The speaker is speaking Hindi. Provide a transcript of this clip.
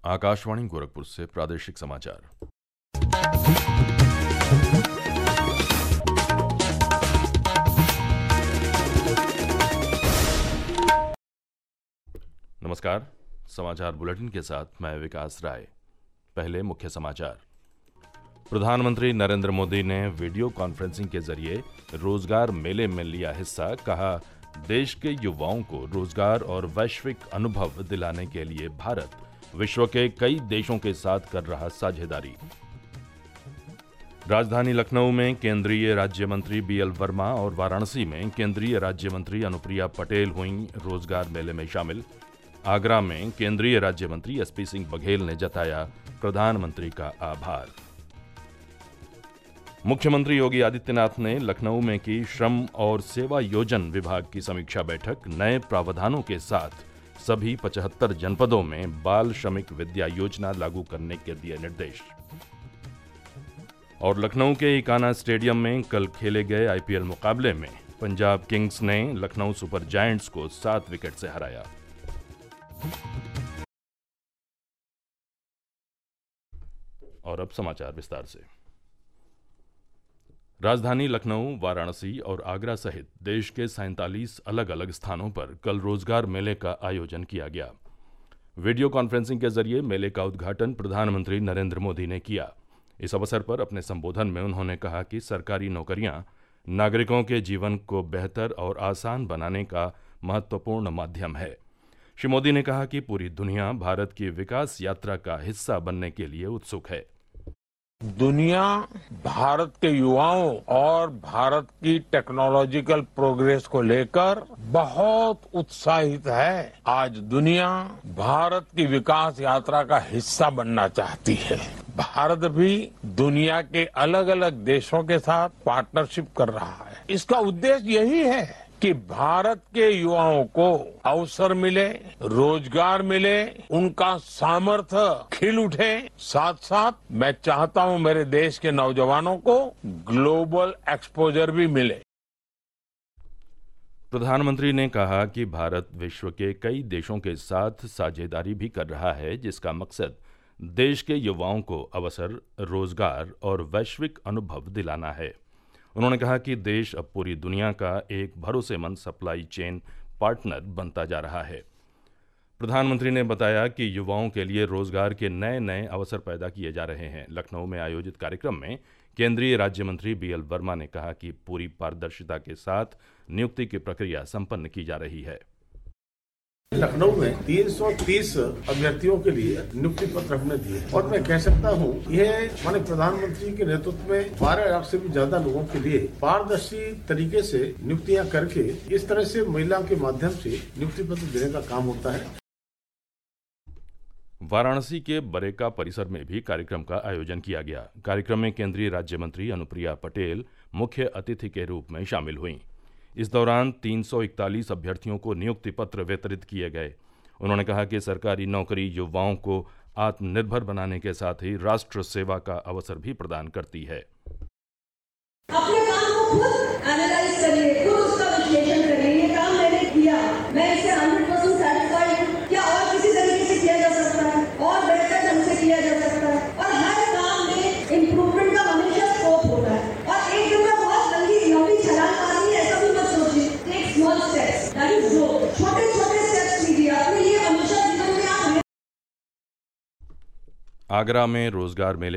आकाशवाणी गोरखपुर से प्रादेशिक समाचार। नमस्कार, समाचार बुलेटिन के साथ मैं विकास राय। पहले मुख्य समाचार। प्रधानमंत्री नरेंद्र मोदी ने वीडियो कॉन्फ्रेंसिंग के जरिए रोजगार मेले में लिया हिस्सा। कहा, देश के युवाओं को रोजगार और वैश्विक अनुभव दिलाने के लिए भारत विश्व के कई देशों के साथ कर रहा साझेदारी। राजधानी लखनऊ में केंद्रीय राज्य मंत्री बीएल वर्मा और वाराणसी में केंद्रीय राज्य मंत्री अनुप्रिया पटेल हुईं रोजगार मेले में शामिल। आगरा में केंद्रीय राज्य मंत्री एसपी सिंह बघेल ने जताया प्रधानमंत्री का आभार। मुख्यमंत्री योगी आदित्यनाथ ने लखनऊ में की श्रम और सेवा योजन विभाग की समीक्षा बैठक। नए प्रावधानों के साथ सभी 75 जनपदों में बाल श्रमिक विद्या योजना लागू करने के दिए निर्देश। और लखनऊ के इकाना स्टेडियम में कल खेले गए आईपीएल मुकाबले में पंजाब किंग्स ने लखनऊ सुपर जायंट्स को 7 विकेट से हराया। और अब समाचार विस्तार से। राजधानी लखनऊ, वाराणसी और आगरा सहित देश के 47 अलग अलग स्थानों पर कल रोजगार मेले का आयोजन किया गया। वीडियो कॉन्फ्रेंसिंग के जरिए मेले का उद्घाटन प्रधानमंत्री नरेंद्र मोदी ने किया। इस अवसर पर अपने संबोधन में उन्होंने कहा कि सरकारी नौकरियां नागरिकों के जीवन को बेहतर और आसान बनाने का महत्वपूर्ण माध्यम है। श्री मोदी ने कहा कि पूरी दुनिया भारत की विकास यात्रा का हिस्सा बनने के लिए उत्सुक है। दुनिया भारत के युवाओं और भारत की टेक्नोलॉजिकल प्रोग्रेस को लेकर बहुत उत्साहित है। आज दुनिया भारत की विकास यात्रा का हिस्सा बनना चाहती है। भारत भी दुनिया के अलग अलग देशों के साथ पार्टनरशिप कर रहा है। इसका उद्देश्य यही है कि भारत के युवाओं को अवसर मिले, रोजगार मिले, उनका सामर्थ्य खिल उठे। साथ साथ मैं चाहता हूं मेरे देश के नौजवानों को ग्लोबल एक्सपोजर भी मिले। प्रधानमंत्री ने कहा कि भारत विश्व के कई देशों के साथ साझेदारी भी कर रहा है, जिसका मकसद देश के युवाओं को अवसर, रोजगार और वैश्विक अनुभव दिलाना है। उन्होंने कहा कि देश अब पूरी दुनिया का एक भरोसेमंद सप्लाई चेन पार्टनर बनता जा रहा है। प्रधानमंत्री ने बताया कि युवाओं के लिए रोजगार के नए नए अवसर पैदा किए जा रहे हैं। लखनऊ में आयोजित कार्यक्रम में केंद्रीय राज्य मंत्री बीएल वर्मा ने कहा कि पूरी पारदर्शिता के साथ नियुक्ति की प्रक्रिया संपन्न की जा रही है। लखनऊ में 330 अभ्यर्थियों के लिए नियुक्ति पत्र हमने दिए और मैं कह सकता हूँ यह माननीय प्रधानमंत्री के नेतृत्व में 12 लाख से भी ज्यादा लोगों के लिए पारदर्शी तरीके से नियुक्तियां करके इस तरह से महिलाओं के माध्यम से नियुक्ति पत्र देने का काम होता है। वाराणसी के बरेका परिसर में भी कार्यक्रम का आयोजन किया गया। कार्यक्रम में केंद्रीय राज्य मंत्री अनुप्रिया पटेल मुख्य अतिथि के रूप में शामिल हुईं। इस दौरान 341 अभ्यर्थियों को नियुक्ति पत्र वितरित किए गए। उन्होंने कहा कि सरकारी नौकरी युवाओं को आत्मनिर्भर बनाने के साथ ही राष्ट्र सेवा का अवसर भी प्रदान करती है। अपने काम को खुद एनालाइज करिए, खुद उसका विश्लेषण करिए। ये काम मैंने किया, मैं इससे 100% सैटिस्फाइड हूँ, क्या और किसी तरीके से किया जा सकता है और बेहतर ढंग से किया जा सकता है। और हर काम में इम्प्रूवमेंट का हमेशा स्कोप होता है। और एक दिन में बहुत लंबी छलांग मारनी है ऐसा भी मत सोचिए। Take small steps, that is growth. छोटे-छोटे स्टेप्स लीजिए, अपने लिए हमेशा जीवन में आप। आगरा में रोजगार मेले